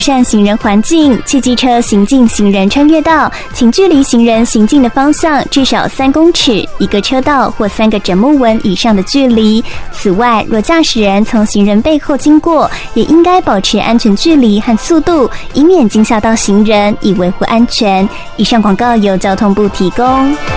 善行人环境，汽机车行进行人穿越道，请距离行人行进的方向至少3公尺，1个车道或3个枕木纹以上的距离。此外，若驾驶人从行人背后经过，也应该保持安全距离和速度，以免惊吓到行人，以维护安全。以上广告由交通部提供。